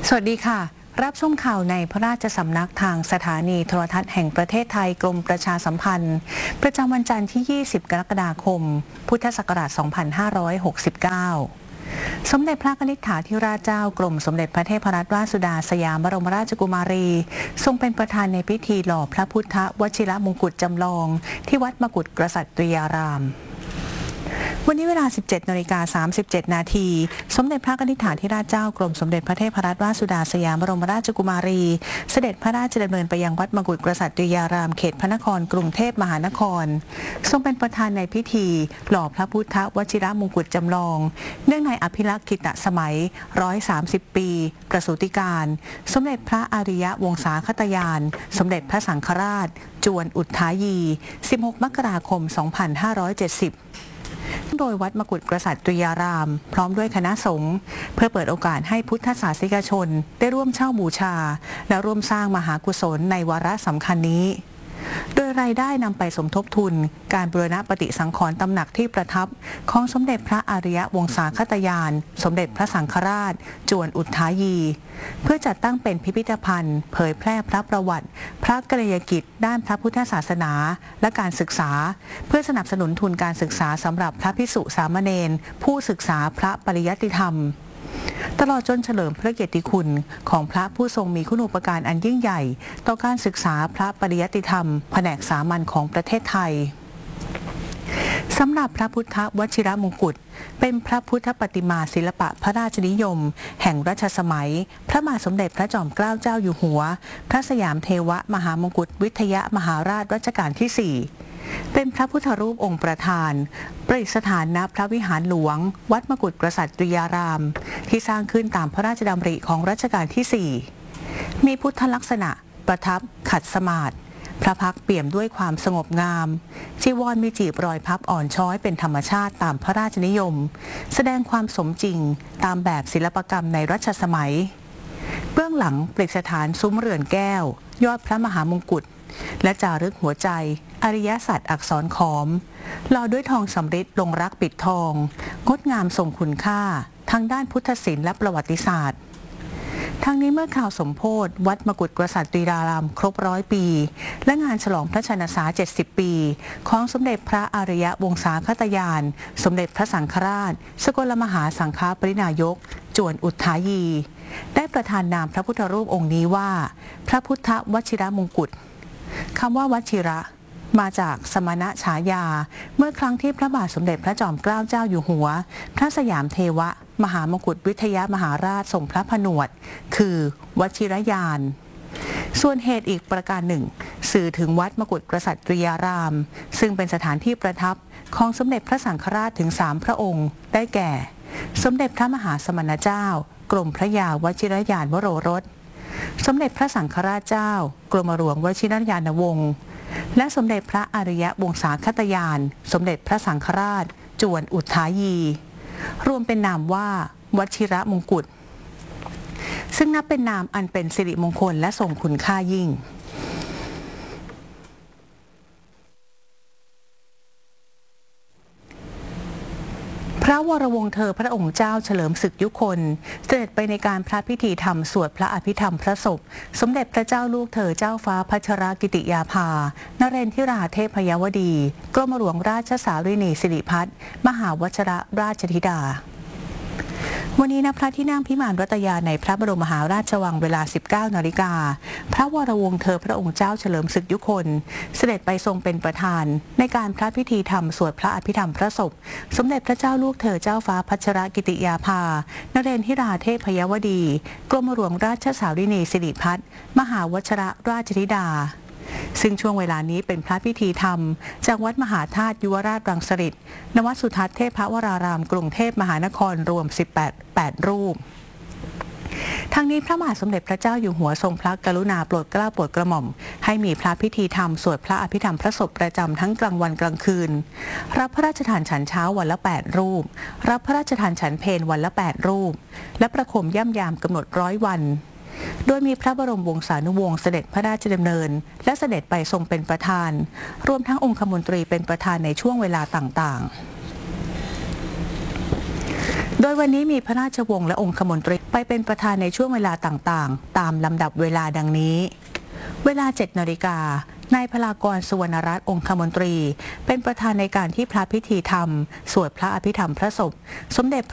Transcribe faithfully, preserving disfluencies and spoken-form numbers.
สวัสดีค่ะรับชมข่าวในพระราชสำนักทางสถานีโทรทัศน์แห่งประเทศไทยกรมประชาสัมพันธ์ประจำวันจันทร์ที่ ยี่สิบ กรกฎาคม พุทธศักราช สองพันห้าร้อยหกสิบเก้า สมเด็จพระกนิษฐาธิราชเจ้ากรมสมเด็จพระเทพรัตนราชสุดาสยามบรมราชกุมารีทรงเป็นประธานในพิธีหล่อพระพุทธวชิรมงกุฎจำลองที่วัดมกุฏกษัตริยารามวันนี้เวลา สิบเจ็ดนาฬิกาสามสิบเจ็ด นาทีสมเด็จพระกนิษฐาธิราชเจ้ากรมสมเด็จพระเทพรัตนราชสุดาสยามบรมราชกุมารีเสด็จพระราชดำเนินไปยังวัดมกุฏกษัตริยารามเขตพระนครกรุงเทพมหานครทรงเป็นประธานในพิธีหล่อพระพุทธวชิรมงกุฎจำลองเนื่องในอภิลักษิตสมัยหนึ่งร้อยสามสิบปีประสูติการสมเด็จพระอริยวงศาคตยานสมเด็จพระสังฆราชจวนอุทายี สิบหก มกราคม สองพันห้าร้อยเจ็ดสิบโดยวัดมกุฏกษัตริยารามพร้อมด้วยคณะสงฆ์เพื่อเปิดโอกาสให้พุทธศาสนิกชนได้ร่วมเช่าบูชาและร่วมสร้างมหากุศลในวาระสำคัญนี้โดยรายได้นำไปสมทบทุนการบูรณปฏิสังขรณ์ตำหนักที่ประทับของสมเด็จพระอริยวงศาคตยานสมเด็จพระสังฆราชจวนอุทายีเพื่อจัดตั้งเป็นพิพิธภัณฑ์เผยแพร่พระประวัติพระกรณียกิจด้านพระพุทธศาสนาและการศึกษาเพื่อสนับสนุนทุนการศึกษาสำหรับพระภิกษุสามเณรผู้ศึกษาพระปริยัติธรรมตลอดจนเฉลิมพระเกียรติคุณของพระผู้ทรงมีคุณูปการอันยิ่งใหญ่ต่อการศึกษาพระปริยัติธรรมแผนกสามัญของประเทศไทยสำหรับพระพุทธวชิรมงกุฎเป็นพระพุทธปฏิมาศิลปะพระราชนิยมแห่งรัชสมัยพระบาทสมเด็จพระจอมเกล้าเจ้าอยู่หัวพระสยามเทวมหามงกุฎวิทยมหาราชรัชกาลที่สี่เป็นพระพุทธรูปองค์ประธานประดิษฐานณพระวิหารหลวงวัดมกุฏกษัตริยารามที่สร้างขึ้นตามพระราชดำริของรัชกาลที่สี่มีพุทธลักษณะประทับขัดสมาธิพระพักตร์เปี่ยมด้วยความสงบงามจีวรมีจีบรอยพับอ่อนช้อยเป็นธรรมชาติตามพระราชนิยมแสดงความสมจริงตามแบบศิลปกรรมในรัชสมัยเบื้องหลังประดิษฐานซุ้มเรือนแก้วยอดพระมหามงกุฎและจารึกหัวใจอริยสัจอักษรขอมหล่อด้วยทองสำริดลงรักปิดทองงดงามทรงคุณค่าทางด้านพุทธศิลป์และประวัติศาสตร์ทั้งนี้เมื่อข่าวสมโภชวัดมกุฏกษัตริยารามครบร้อยปีและงานฉลองพระชนมพรรษาเจ็ดสิบปีของสมเด็จพระอริยวงศาคตยานสมเด็จพระสังฆราชสกลมหาสังฆปรินายกจวนอุทายีได้ประทานนามพระพุทธรูปองค์นี้ว่าพระพุทธวชิรมงกุฎคำว่าวชิระมาจากสมณฉายาเมื่อครั้งที่พระบาทสมเด็จพระจอมเกล้าเจ้าอยู่หัวพระสยามเทวมหามกุฏวิทยมหาราชทรงพระผนวดคือวชิรยานส่วนเหตุอีกประการหนึ่งสื่อถึงวัดมกุฏกษัตริยารามซึ่งเป็นสถานที่ประทับของสมเด็จพระสังฆราชถึงสามพระองค์ได้แก่สมเด็จพระมหาสมณเจ้ากรมพระยาวชิรยานวโรรสสมเด็จพระสังฆราชเจ้ากรมหลวงวชิรยานวงศ์และสมเด็จพระอริยวงศาคตยานสมเด็จพระสังฆราชจวนอุทายีรวมเป็นนามว่าวชิรมงกุฎซึ่งนับเป็นนามอันเป็นสิริมงคลและทรงคุณค่ายิ่งพระวรวงศ์เธอพระองค์เจ้าเฉลิมศึกยุคนเสด็จไปในการพระพิธีธรรมสวดพระอภิธรรมพระศพสมเด็จพระเจ้าลูกเธอเจ้าฟ้าพัชรกิติยาภานเรนทิราเทพยวดีกรมหลวงราชสารินีสิริพัฒน์มหาวชิรราชธิดาวันนี้ณพระที่นั่งพิมานรัตยาในพระบรมมหาราชวังเวลา สิบเก้า นาฬิกาพระวรวงศ์เธอพระองค์เจ้าเฉลิมศึกยุคนเสด็จไปทรงเป็นประธานในการพระพิธีธรรมสวดพระอภิธรรมพระศพสมเด็จพระเจ้าลูกเธอเจ้าฟ้าพัชรกิติยาภานเรนทิราเทพยวดีกรมหลวงราชสารินีสิริพัฒน์มหาวชิรราชธิดาซึ่งช่วงเวลานี้เป็นพระพิธีธรรมจากวัดมหาธาตุยุวราชรังสฤษฎ์ณวัดสุทัศน์เทพวรารามกรุงเทพมหานครรวมสิบแปด แปดรูปทั้งนี้พระมหาสมเด็จพระเจ้าอยู่หัวทรงพระกรุณาโปรดเกล้าโปรดกระหม่อมให้มีพระพิธีธรรมสวดพระอภิธรรมพระศพประจำทั้งกลางวันกลางคืนรับพระราชทานฉันเช้าวันละแปดรูปรับพระราชทานฉันเพลวันละแปดรูปและประโคมย่ำยามกำหนดร้อยวันโดยมีพระบรมวงศานุวงศ์เสด็จพระราชดำเนินและเสด็จไปทรงเป็นประธานรวมทั้งองคมนตรีเป็นประธานในช่วงเวลาต่างๆโดยวันนี้มีพระราชวงศ์และองคมนตรีไปเป็นประธานในช่วงเวลาต่างๆตามลำดับเวลาดังนี้เวลา เจ็ดนาฬิกานายพลากร สุวรรณรัตน์องคมนตรีเป็นประธานในการที่พระพิธีธรรมสวดพระอภิธรรมพระศพสมเด็จ